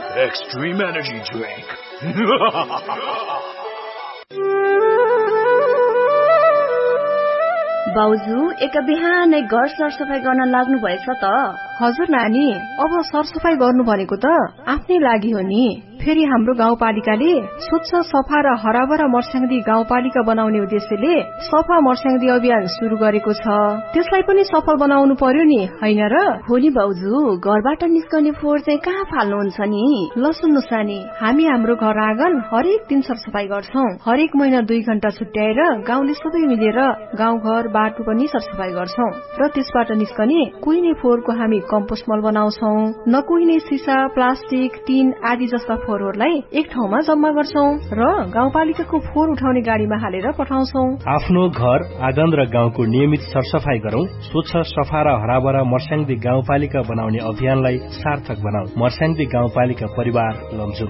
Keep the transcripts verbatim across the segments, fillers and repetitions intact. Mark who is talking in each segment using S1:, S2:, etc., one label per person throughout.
S1: Extreme Energy Drink.
S2: बाउजू एक बिहानै घर सरसफाई गर्न लाग्नु भएछ त?
S3: हजुर नानी, अब सरसफाई गर्नु भनेको त आफ्नै लागि हो नि। फेरि हाम्रो गाउँपालिकाले स्वच्छ सफा र हराभरा मर्स्याङ्दी गाउँपालिका बनाउने उद्देश्यले सफा मर्स्याङ्दी अभियान शुरू गरेको छ। त्यसलाई पनि सफल बनाउनु पर्यो नि, हैन र?
S2: हो नि बाउजू, घरबाट निस्कने फोहोर चाहिँ कहाँ फाल्नुहुन्छ नि?
S3: ल सुन्नुस् नानी, हामी हाम्रो घर आँगन हरेक दिन सरसफाई गर्छौं। हरेक महिना दुई घण्टा छुट्याएर गाउँले सबै मिलेर गाउँघर बाटो पनि सरसफाई गर्छौं र त्यसबाट निस्कने कुहिने फोहोरको हामी कम्पोस्ट मल बनाउँछौं। नकुहिने सिसा, प्लास्टिक, टिन आदि जस्ता फोहोरहरूलाई एक ठाउँमा जम्मा गर्छौं र गाउँपालिकाको फोहोर उठाउने गाडीमा हालेर पठाउँछौं।
S4: आफ्नो घर आँगन र गाउँको नियमित सरसफाई गरौं। स्वच्छ सफा र हराभरा मर्स्याङ्दी गाउँपालिका बनाउने अभियानलाई सार्थक बनाऊ। मर्स्याङ्दी गाउँपालिका परिवार लमजुङ।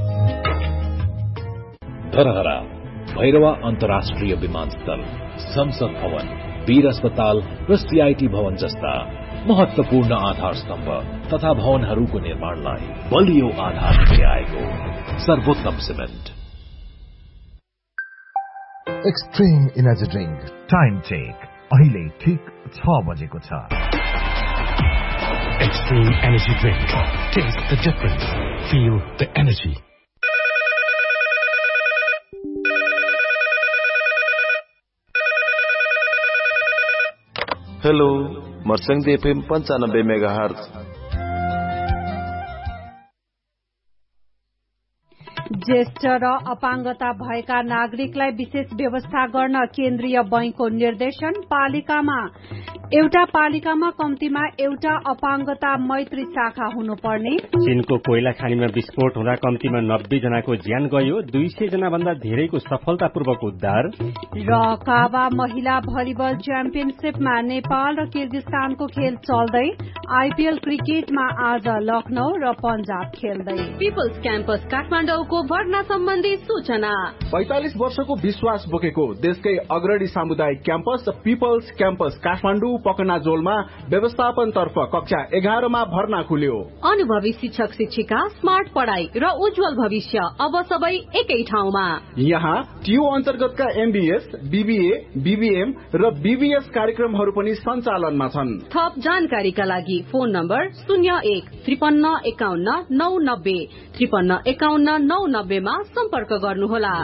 S5: धरहरा, भैरवा अन्तर्राष्ट्रिय विमानस्थल, संसद भवन, वीर अस्पताल र सीआईटी भवन जस्ता महत्वपूर्ण आधार स्तम्भ तथा भवनहरूको निर्माणलाई बलियो आधार दिएको सर्वोत्तम cement.
S6: Extreme energy drink time check अहिले ठीक छ बजेको छ।
S7: Extreme energy drink, test the difference, feel the energy.
S8: Hello, Marsyangdi FM पन्चानब्बे मेगा हर्ज।
S9: ज्येष्ठ र अपाङ्गता भएका नागरिकलाई विशेष व्यवस्था गर्न केन्द्रीय बैंकको निर्देशन। पालिकामा एउटा पालिकामा कम्तीमा एउटा अपाङ्गता मैत्री शाखा हुनुपर्ने।
S4: चीनको कोइला खानीमा विस्फोट हुँदा कम्तीमा नब्बे जनाको ज्यान गयो, दुई सय जना भन्दा धेरैको सफलतापूर्वक उद्धार।
S9: र काबा महिला भलिबल च्याम्पियनशीपमा नेपाल र किर्गिस्तानको खेल चल्दै। आईपीएल क्रिकेटमा आज लखनऊ र पंजाब खेल्दै।
S10: पिपल्स क्याम्पस काठमाडौँको भर्ना सम्बन्धी सूचना।
S11: पैंतालीस वर्षको विश्वास बोकेको देशकै अग्रणी सामुदायिक क्याम्पस पिपल्स क्याम्पस काठमाडौँ पकनाजोलमा व्यवस्थापन तर्फ कक्षा एघारमा भर्ना खुल्यो।
S10: अनुभवी शिक्षक शिक्षिका, स्मार्ट पढ़ाई र उज्जवल भविष्य अब सबै एकै ठाउँमा।
S11: यहाँ टियू अन्तर्गतका एमबीएस, बीबीए, बीबीएम र बीबीएस कार्यक्रमहरू पनि सञ्चालनमा छन्।
S10: थप जानकारीका लागि फोन नम्बर शून्य एक त्रिपन्न एकाउन्न नौ नब्बे त्रिपन्न एकाउन्न नौ नब्बेमा सम्पर्क गर्नुहोला।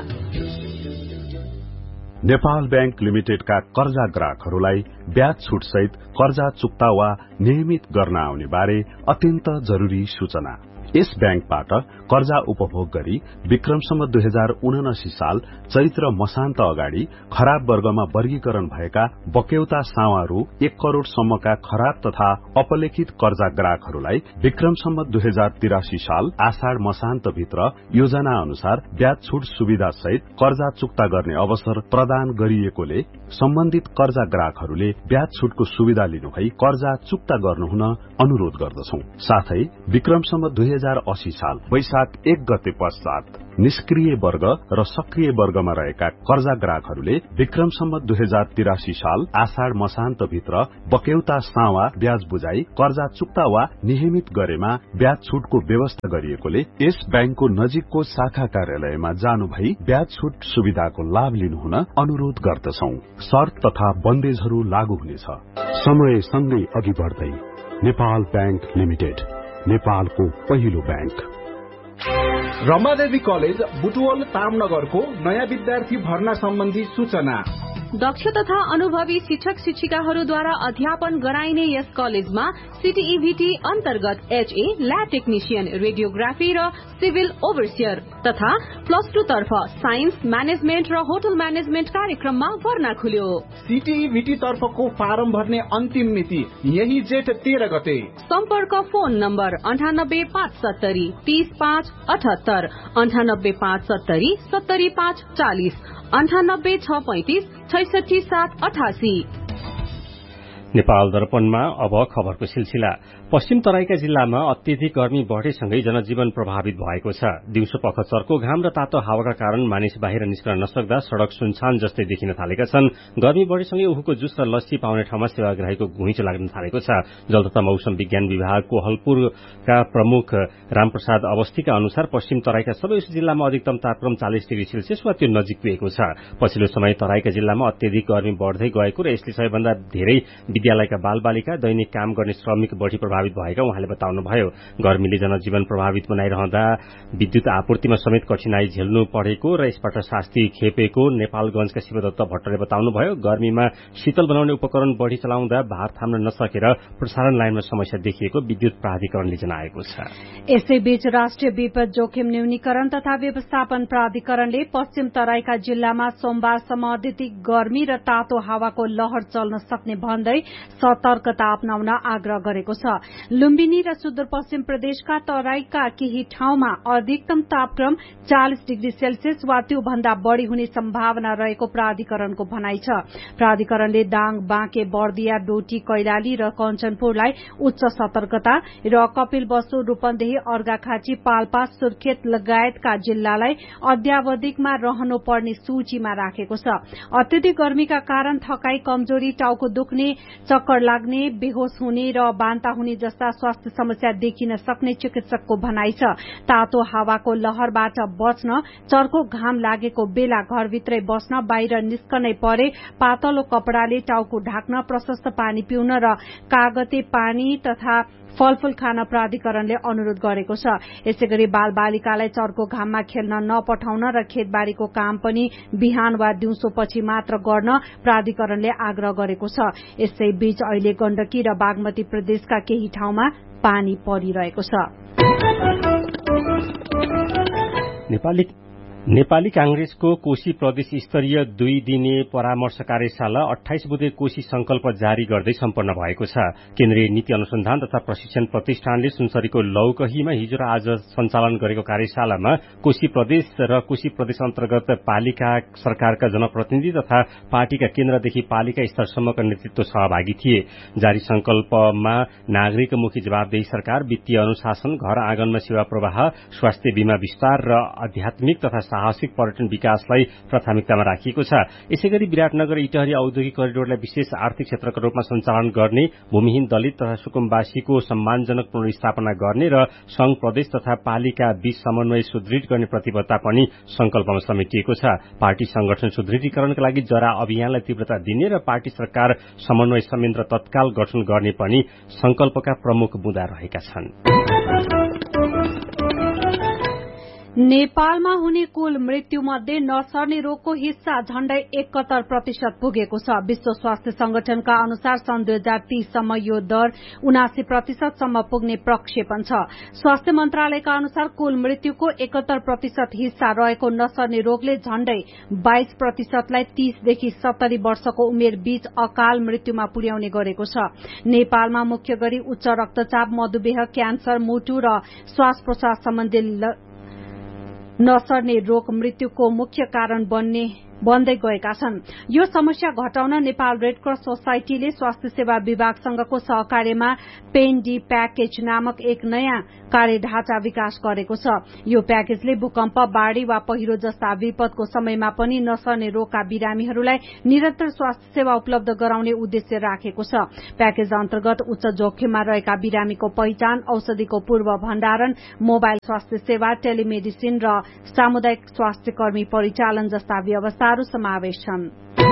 S12: नेपाल बैंक लिमिटेडका कर्जा ग्राहकहरूलाई ब्याज छुट सहित कर्जा चुक्ता वा नियमित गर्न आउने बारे अत्यन्त जरूरी सूचना। यस बैंकबाट कर्जा उपभोग गरी विक्रमसम्म दुई हजार उनासी साल चैत्र मसान्त अगाडि खराब वर्गमा वर्गीकरण भएका बक्यौता सावा रु एक करोड़ सम्मका खराब तथा अपलेखित कर्जा ग्राहकहरूलाई विक्रमसम्म दुई हजार तिरासी साल आषाढ़ मसान्त भित्र योजना अनुसार ब्याज छुट सुविधा सहित कर्जा चुक्ता गर्ने अवसर प्रदान गरिएकोले सम्बन्धित कर्जा ग्राहकहरूले ब्याज छुटको सुविधा लिनुभई कर्जा चुक्ता गर्नुहुन अनुरोध गर्दछौं। साथै विक्रमसम्म दुई हजार अस्सी साल वैशाख एक गते पश्चात निष्क्रिय वर्ग र सक्रिय वर्गमा रहेका कर्जा ग्राहकहरूले विक्रमसम्म दुई हजार तिरासी साल आषाढ़ मसान्त भित्र बक्यौता सावा ब्याज बुझाई कर्जा चुक्ता वा नियमित गरेमा ब्याज छुटको व्यवस्था गरिएकोले यस बैंकको नजिकको शाखा कार्यालयमा जानु भई ब्याज छुट सुविधाको लाभ लिनुहुन अनुरोध गर्दछौं। शर्त तथा बन्देजहरू लागू हुनेछ। समय सँगै अघि बढ्दै नेपाल बैंक लिमिटेड, नेपालको पहिलो बैंक।
S11: रमादेवी कलेज बुटवल तामनगरको नयाँ विद्यार्थी भर्ना सम्बन्धी सूचना।
S10: दक्ष तथा अनुभवी शिक्षक शिक्षिकाहरूद्वारा अध्यापन गराइने यस कलेजमा सीटीईभीटी अन्तर्गत एचए, ल्याब टेक्निशियन, रेडियोग्राफी र सिभिल ओभरसियर तथा प्लस टू तर्फ साइन्स, म्यानेजमेन्ट र होटल म्यानेजमेन्ट कार्यक्रममा भर्ना खुल्यो।
S11: सीटीईभीटी तर्फको फारम भर्ने अन्तिम मिति यही जेठ तेह्र गते।
S10: सम्पर्क फोन नम्बर अन्ठानब्बे पाँच सत्तरी तीस पाँच अठहत्तर, अन्ठानब्बे पाँच सत्तरी सत्तरी पाँच चालिस, अन्ठानब्बे छ पैंतिस छैसठी सात अठासी।
S13: नेपाल दर्पणमा अब खबरको सिलसिला। पश्चिम तराईका जिल्लामा अत्यधिक गर्मी बढेसँगै जनजीवन प्रभावित भएको छ। दिउँसो पख चर्को घाम र तातो हावाका कारण मानिस बाहिर निस्कन नसक्दा सड़क सुनसान जस्तै देखिन थालेका छन्। गर्मी बढेसँगै उखुको जुस र लस्सी पाउने ठाउँमा सेवाग्राहीको घुइँचो लाग्न थालेको छ। जल तथा मौसम विज्ञान विभागको हलपुरका प्रमुख रामप्रसाद अवस्थीका अनुसार पश्चिम तराईका सबै जिल्लामा अधिकतम तापक्रम चालिस डिग्री सेल्सियस वा त्यो नजिक पुगेको छ। पछिल्लो समय तराईका जिल्लामा अत्यधिक गर्मी बढ्दै गएको र यसले सबैभन्दा धेरै विद्यालयका बालबालिका, दैनिक काम गर्ने श्रमिक बढ़ी प्रभावित भएका उहाँले बताउनुभयो। गर्मीले जनजीवन प्रभावित बनाइरहँदा विद्युत आपूर्तिमा समेत कठिनाई झेल्नु परेको र यसबाट शास्ति खेपेको नेपालगंजका शिवदत्त भट्टले बताउनुभयो। गर्मीमा शीतल बनाउने उपकरण बढ़ी चलाउँदा भार थाम्न नसकेर प्रसारण लाइनमा समस्या देखिएको विद्युत प्राधिकरणले जनाएको छ।
S9: यसैबीच राष्ट्रिय विपद जोखिम न्यूनीकरण तथा व्यवस्थापन प्राधिकरणले पश्चिम तराईका जिल्लामा सोमबारसम्म अत्यधिक गर्मी र तातो हावाको लहर चल्न सक्ने भन्दै सतर्कता अपनाउन आग्रह गरेको छ। लुम्बिनी र सुदूरपश्चिम प्रदेशका तराईका केही ठाउँमा अधिकतम तापक्रम चालिस डिग्री सेल्सियस वा त्यो भन्दा बढ़ी हुने सम्भावना रहेको प्राधिकरणको भनाइ छ। प्राधिकरणले दाङ, बाँके, बर्दिया, डोटी, कैलाली र कञ्चनपुरलाई उच्च सतर्कता र कपिलवस्तु, रूपन्देही, अर्घाखाँची, पाल्पा, सुर्खेत लगायतका जिल्लालाई अद्यावधिकमा रहनुपर्ने सूचीमा राखेको छ। अत्यधिक गर्मीका कारण थकाई, कमजोरी, टाउको दुख्ने, चक्कर लाग्ने, बेहोस हुने र बान्ता हुने जस्ता स्वास्थ्य समस्या देखिन सक्ने चिकित्सकको भनाइ छ। तातो हावाको लहरबाट बच्न, चर्को घाम लागेको बेला घरभित्रै बस्न, बाहिर निस्कनै परे पातलो कपडाले टाउको ढाक्न, प्रशस्त पानी पिउन र कागते पानी तथा फलफूल खान प्राधिकरणले अनुरोध गरेको छ। यसैगरी बाल बालिकालाई चर्को घाममा खेल्न नपठाउन र खेतबारीको काम पनि बिहान वा दिउँसोपछि मात्र गर्न प्राधिकरणले आग्रह गरेको छ। यसैबीच अहिले गण्डकी र बागमती प्रदेशका केही ठाउँमा पानी परिरहेको छ।
S13: नेपाली नेपाली कांग्रेसको कोशी प्रदेश स्तरीय दुई दिने परामर्श कार्यशाला अठाइस बुधे कोशी संकल्प जारी गर्दै सम्पन्न भएको छ। केन्द्रीय नीति अनुसन्धान तथा प्रशिक्षण प्रतिष्ठानले सुनसरीको लौकहीमा हिजो र आज सञ्चालन गरेको कार्यशालामा कोशी प्रदेश र कोशी प्रदेश अन्तर्गत पालिका सरकारका जनप्रतिनिधि तथा पार्टीका केन्द्रदेखि पालिका स्तरसम्मका नेतृत्व सहभागी थिए। जारी संकल्पमा नागरिकमुखी जवाबदेही सरकार, वित्तीय अनुशासन, घर आँगनमा सेवा प्रवाह, स्वास्थ्य बीमा विस्तार र आध्यात्मिक तथा साहसिक पर्यटन विकासलाई प्राथमिकतामा राखिएको छ। यसैगरी विराटनगर इटहरी औद्योगिक करिडोरलाई विशेष आर्थिक क्षेत्रका रूपमा सञ्चालन गर्ने, भूमिहीन दलित तथा सुकुम्बासीको सम्मानजनक पुनर्स्थापना गर्ने र संघ, प्रदेश तथा पालिका बीच समन्वय सुदृढ गर्ने प्रतिबद्धता पनि संकल्पमा समेटिएको छ। पार्टी संगठन सुदृढीकरणका लागि जरा अभियानलाई तीव्रता दिने र पार्टी सरकार समन्वय संयन्त्र तत्काल गठन गर्ने पनि संकल्पका प्रमुख बुँदा रहेका छन्।
S9: नेपालमा हुने कुल मृत्यु मध्ये नसर्ने रोगको हिस्सा झण्डै एकहत्तर प्रतिशत पुगेको छ। विश्व स्वास्थ्य संगठनका अनुसार सन् दुई हजार तीससम्म यो दर उनासी प्रतिशतसम्म पुग्ने प्रक्षेपण छ। स्वास्थ्य मन्त्रालयका अनुसार कुल मृत्युको एकहत्तर प्रतिशत हिस्सा रहेको नसर्ने रोगले झण्डै बाइस प्रतिशतलाई तीसदेखि सत्तरी वर्षको उमेर बीच अकाल मृत्युमा पुर्याउने गरेको छ। नेपालमा मुख्य गरी उच्च रक्तचाप, मधुमेह, क्यान्सर, मुटु र श्वास प्रश्वास सम्बन्धी नसर्ने रोग मृत्युको मुख्य कारण बन्ने बन्दै गएका छन्। यो समस्या घटाउन नेपाल रेडक्रस सोसाइटीले स्वास्थ्य सेवा विभागसँगको सहकार्यमा पेन डी प्याकेज नामक एक नयाँ कार्य ढाँचा विकास गरेको छ। यो प्याकेजले भूकम्प, बाढ़ी वा पहिरो जस्ता विपदको समयमा पनि नसर्ने रोगका बिरामीहरूलाई निरन्तर स्वास्थ्य सेवा उपलब्ध गराउने उद्देश्य राखेको छ। प्याकेज अन्तर्गत उच्च जोखिममा रहेका बिरामीको पहिचान, औषधिको पूर्व भण्डारण, मोबाइल स्वास्थ्य सेवा, टेलिमेडिसिन र सामुदायिक स्वास्थ्य कर्मी परिचालन जस्ता व्यवस्था समावेश छन्।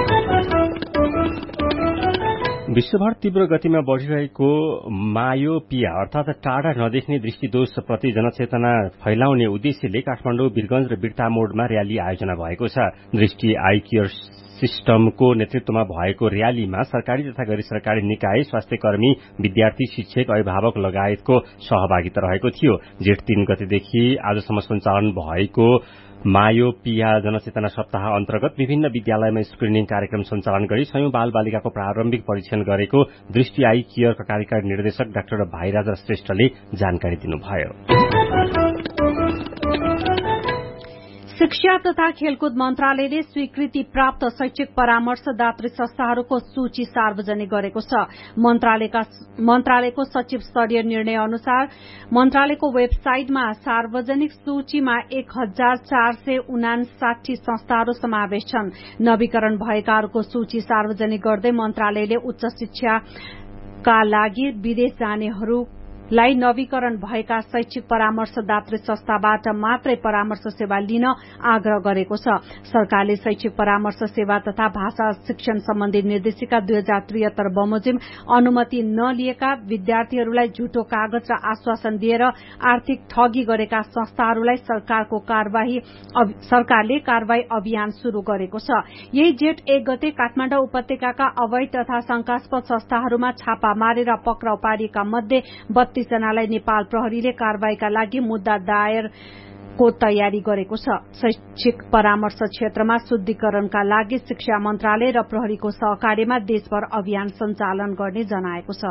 S13: विश्वभर तीव्र गतिमा बढ़िरहेको मायोपिया अर्थात टाढा नदेख्ने दृष्टिदोष प्रति जनचेतना फैलाउने उद्देश्यले काठमाडौँ, वीरगंज र बिर्तामोडमा र्याली आयोजना भएको छ। दृष्टि आई केयर सिस्टमको नेतृत्वमा भएको र्यालीमा सरकारी तथा गैर सरकारी निकाय, स्वास्थ्य कर्मी, विद्यार्थी, शिक्षक, अभिभावक लगायतको सहभागिता रहेको थियो। जेठ तीन गतेदेखि आजसम्म सञ्चालन भएको मायोपिया जनचेतना सप्ताह अन्तर्गत विभिन्न विद्यालयमा स्क्रिनिङ कार्यक्रम सञ्चालन गरी सयौं बाल बालिकाको प्रारम्भिक परीक्षण गरेको दृष्टि आई केयरका कार्यकारी निर्देशक डाक्टर भाइराजा श्रेष्ठले जानकारी दिनुभयो।
S9: शिक्षा तथा खेलकुद मन्त्रालयले स्वीकृति प्राप्त शैक्षिक परामर्शदात्री संस्थाहरूको सूची सार्वजनिक गरेको छ। मन्त्रालयका मन्त्रालयको सचिव स्तरीय निर्णय अनुसार मन्त्रालयको वेबसाइटमा सार्वजनिक सूचीमा एक हजार चार सय उनासाठी संस्थाहरू समावेश छन्। नवीकरण भएकाहरूको सूची सार्वजनिक गर्दै मन्त्रालयले उच्च शिक्षाका लागि विदेश जानेहरू लाई नवीकरण भएका शैक्षिक परामर्शदात्री संस्थाबाट मात्रै परामर्श सेवा लिन आग्रह गरेको छ। सरकारले शैक्षिक परामर्श सेवा तथा भाषा शिक्षण सम्बन्धी निर्देशिका दुई हजार त्रिहत्तर बमोजिम अनुमति नलिएका विद्यार्थीहरूलाई झुटो कागज र आश्वासन दिएर आर्थिक ठगी गरेका संस्थाहरूलाई सरकारको कार्यवाही सरकारले कार्यवाही अभियान शुरू गरेको छ। यही जेठ एक गते काठमाडौँ उपत्यकाका अवैध तथा शंकास्पद संस्थाहरूमा छापा मारेर पक्राउ पारिएका मध्ये बत्तीस जनालाई नेपाल प्रहरीले कार्यवाहीका लागि मुद्दा दायरको तयारी गरेको छ। शैक्षिक परामर्श क्षेत्रमा शुद्धिकरणका लागि शिक्षा मन्त्रालय र प्रहरीको सहकार्यमा देशभर अभियान सञ्चालन गर्ने जनाएको छ।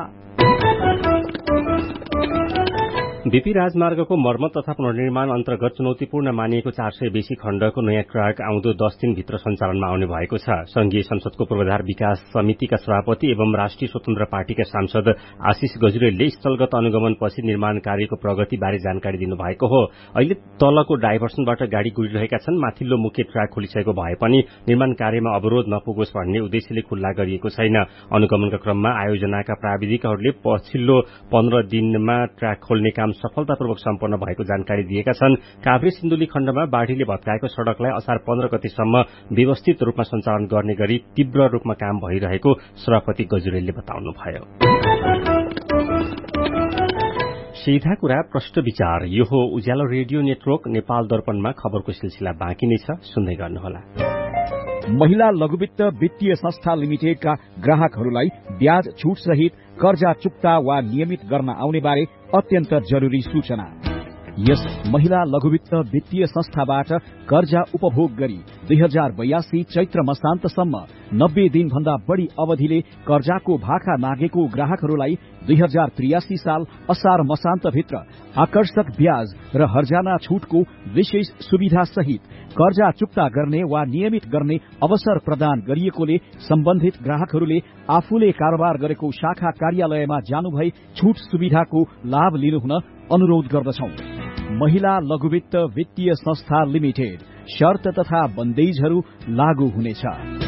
S13: बीपी राजमार्गको मर्मत तथा पुनर्निर्माण अन्तर्गत चुनौतीपूर्ण मानिएको चार सय बेसी खण्डको नयाँ ट्र्याक आउँदो दस दिनभित्र सञ्चालनमा आउने भएको छ। संघीय संसदको पूर्वाधार विकास समितिका सभापति एवं राष्ट्रिय स्वतन्त्र पार्टीका सांसद आशिष गजुरेलले स्थलगत अनुगमनपछि निर्माण कार्यको प्रगतिबारे जानकारी दिनुभएको हो। अहिले तलको डाइभर्सनबाट गाड़ी गुडिरहेका छन्। माथिल्लो मुख्य ट्र्याक खोलिसकेको भए पनि निर्माण कार्यमा अवरोध नपुगोस् भन्ने उद्देश्यले खुल्ला गरिएको छैन। अनुगमनका क्रममा आयोजनाका प्राविधिकहरूले पछिल्लो पन्ध्र दिनमा ट्र्याक खोल्ने काम सफलतापूर्वक सम्पन्न भएको जानकारी दिएका छन्। काभ्रे सिन्धुली खण्डमा बाढ़ीले भत्काएको सड़कलाई असार पन्ध्र गतेसम्म व्यवस्थित रूपमा सञ्चालन गर्ने गरी तीव्र रूपमा काम भइरहेको सभापति गजुरेलले बताउनुभयो। सीधा कुरा प्रश्न विचार, यो हो उज्यालो रेडियो नेटवर्क नेपाल दर्पणमा खबरको सिलसिला बाँकी नै छ, सुन्दै गर्नुहोला।
S14: महिला लघुवित्त वित्तीय संस्था लिमिटेडका ग्राहकहरूलाई ब्याज छूट सहित कर्जा चुक्ता वा नियमित गर्न आउने बारे अत्यन्त जरूरी सूचना। यस महिला लघुवित्त वित्तीय संस्थाबाट कर्जा उपभोग गरी दुई हजार बयासी चैत्र मसान्तसम्म नब्बे दिन भन्दा बढ़ी अवधिले कर्जाको भाका नागेको ग्राहकहरूलाई दुई हजार त्रियासी साल असार मसान्तभित्र आकर्षक ब्याज र हर्जाना छूटको विशेष सुविधा सहित कर्जा चुक्ता गर्ने वा नियमित गर्ने अवसर प्रदान गरिएकोले सम्बन्धित ग्राहकहरूले आफूले कारोबार गरेको शाखा कार्यालयमा जानुभई छूट सुविधाको लाभ लिनुहुन अनुरोध गर्दछौं। महिला लघुवित्त वित्तीय संस्था लिमिटेड, शर्त तथा बन्देजहरू लागू हुनेछ।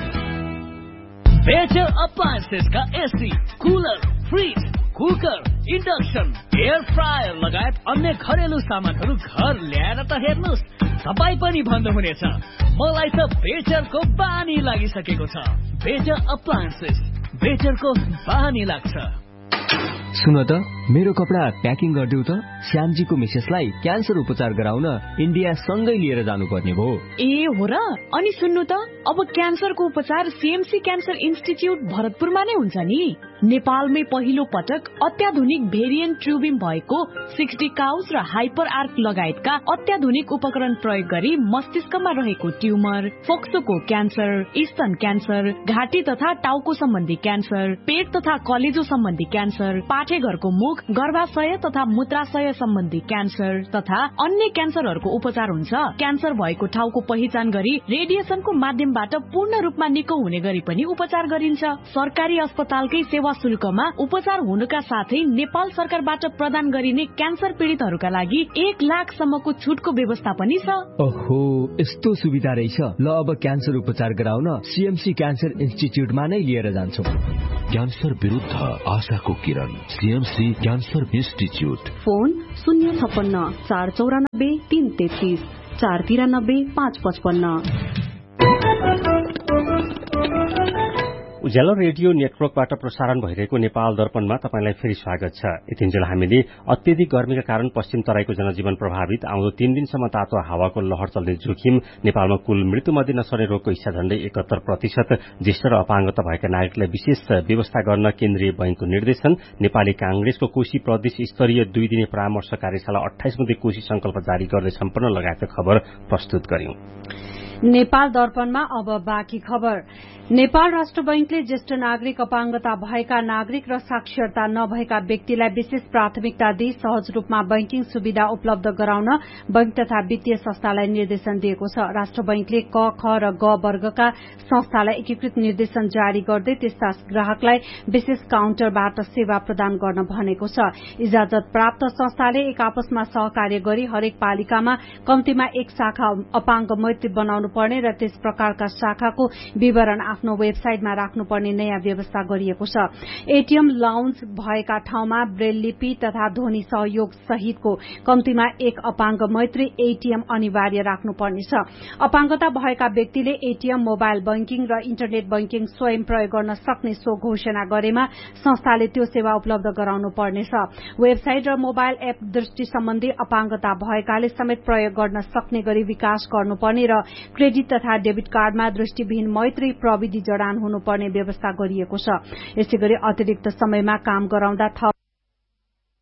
S1: Better अप्लायन्सेसका AC, cooler, fridge, cooker, induction, air fryer लगायत अन्य घरेलु सामानहरू घर ल्याएर त हेर्नुहोस्, तपाईँ पनि भन्नुहुनेछ मलाई त बेटरको बानी लागिसकेको छ। बेटर अप्लायन्सेस, बेटरको बानी लाग्छ।
S15: सुन त, मेरो कपडा प्याकिङ गरिदेऊ त। श्यामजीको मिसेसलाई क्यान्सर उपचार गराउन इन्डिया सँगै लिएर जानुपर्ने भयो।
S10: ए हो र? अनि सुन्नु त, अब क्यान्सरको उपचार सीएमसी क्यान्सर इन्स्टिच्युट भरतपुरमा नै हुन्छ नि। नेपालमै पहिलो पटक अत्याधुनिक भेरिएन्ट ट्युबिम भएको सिक्सटी काउस र हाइपर आर्क लगायतका अत्याधुनिक उपकरण प्रयोग गरी मस्तिष्कमा रहेको ट्युमर, फोक्सोको क्यान्सर, स्तन क्यान्सर, घाँटी तथा टाउको सम्बन्धी क्यान्सर, पेट तथा कलेजो सम्बन्धी क्यान्सर, पाठेघरको मुख, गर्भाशय तथा मूत्राशय सम्बन्धी क्यान्सर तथा अन्य क्यान्सरहरूको उपचार हुन्छ। क्यान्सर भएको ठाउँको पहिचान गरी रेडिएसनको माध्यमबाट पूर्ण रूपमा निको हुने गरी पनि उपचार गरिन्छ। सरकारी अस्पतालकै सेवा शुल्कमा उपचार हुनुका साथै नेपाल सरकारबाट प्रदान गरिने क्यान्सर पीड़ितहरूका लागि एक लाख सम्मको छुटको व्यवस्था पनि छ।
S15: ओहो, यस्तो सुविधा रहेछ। ल, अब क्यान्सर उपचार गराउन सीएमसी क्यान्सर इन्स्टिच्युटमा नै लिएर जान्छौं।
S5: क्यान्सर विरुद्ध आशाको किरण, सीएमसी क्यान्सर इन्स्टिच्युट।
S10: फोन शून्य छप्पन्न चार चौरानब्बे तीन तेत्तीस चार तिरानब्बे पाँच पचपन्न।
S13: उज्यालो रेडियो नेटवर्कबाट प्रसारण भइरहेको नेपाल दर्पणमा तपाईंलाई फेरि स्वागत छ। यतिन्जेल हामीले अत्यधिक गर्मीका कारण पश्चिम तराईको जनजीवन प्रभावित, आउँदो तीन दिनसम्म तातो हावाको लहर चल्ने जोखिम, नेपालमा कुल मृत्युमध्ये नसर्ने रोगको हिस्सा झण्डै एकहत्तर प्रतिशत, ज्येष्ठ र अपाङ्गता भएका नागरिकलाई विशेष व्यवस्था गर्न केन्द्रीय बैंकको निर्देशन, नेपाली कांग्रेसको कोशी प्रदेश स्तरीय दुई दिने परामर्श कार्यशाला अठाइस मध्ये कोशी संकल्प जारी गर्दै सम्पन्न लगायतका खबर प्रस्तुत गर्यौं।
S9: नेपाल दर्पणमा अब बाँकी खबर। नेपाल राष्ट्र बैंकले ज्येष्ठ नागरिक अपाङ्गता भएका नागरिक र साक्षरता नभएका व्यक्तिलाई विशेष प्राथमिकता दिई सहज रूपमा बैंकिङ सुविधा उपलब्ध गराउन बैंक तथा वित्तीय संस्थालाई निर्देशन दिएको छ। राष्ट्र बैंकले क, ख र ग वर्गका संस्थालाई एकीकृत निर्देशन जारी गर्दै त्यस्ता ग्राहकलाई विशेष काउन्टरबाट सेवा प्रदान गर्न भनेको छ। इजाजत प्राप्त संस्थाले एक आपसमा सहकार्य गरी हरेक पालिकामा कम्तीमा एक शाखा अपाङ्ग मैत्री बनाउनु पर्ने र त्यस प्रकारका शाखाको विवरण आफ्नो वेबसाइटमा राख्नुपर्ने नयाँ व्यवस्था गरिएको छ। एटीएम लाउन्ज भएका ठाउँमा ब्रेल लिपि तथा ध्वनि सहयोग सहितको कम्तीमा एक अपाङ्ग मैत्री एटीएम अनिवार्य राख्नुपर्नेछ। अपाङ्गता भएका व्यक्तिले एटीएम, मोबाइल बैंकिङ र इन्टरनेट बैंकिङ स्वयं प्रयोग गर्न सक्ने सो घोषणा गरेमा संस्थाले त्यो सेवा उपलब्ध गराउनु पर्नेछ। वेबसाइट र मोबाइल एप दृष्टि सम्बन्धी अपाङ्गता भएकाले समेत प्रयोग गर्न सक्ने गरी विकास गर्नुपर्ने र क्रेडिट तथा डेबिट कार्डमा दृष्टिविहीन मैत्री प्रविधि जडान हुनुपर्ने व्यवस्था गरिएको छ। यसैगरी अतिरिक्त समयमा काम गराउँदा थप